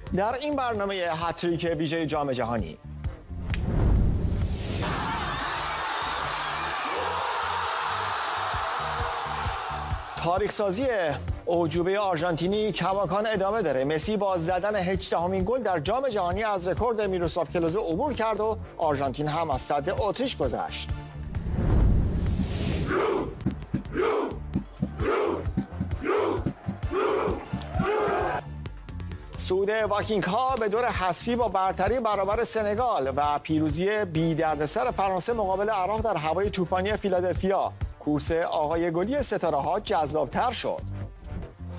در این برنامه هتریک ویژه جام جهانی تاریخ سازی اعجوبه آرژانتینی کماکان ادامه داره. مسی با زدن 18مین گل در جام جهانی از رکورد میروسلاو کلوزه عبور کرد و آرژانتین هم از سد اتریش گذشت. صعود واکینگ ها به دور حذفی با برتری برابر سنگال و پیروزی بی دردسر فرانسه مقابل عراق در هوای طوفانی فیلادلفیا. کورس آقای گلی ستاره ها جذابتر شد.